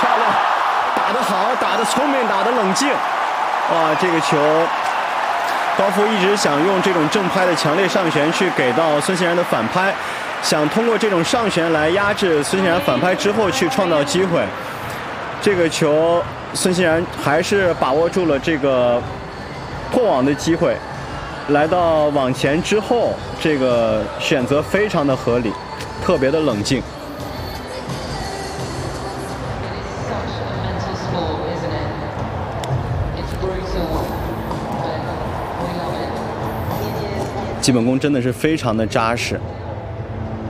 漂亮，打得好，打得聪明，打得冷静。哇，这个球，高夫一直想用这种正拍的强烈上旋去给到孙兴然的反拍，想通过这种上旋来压制孙兴然反拍之后去创造机会。这个球，孙兴然还是把握住了这个破网的机会，来到网前之后，这个选择非常的合理，特别的冷静。基本功真的是非常的扎实。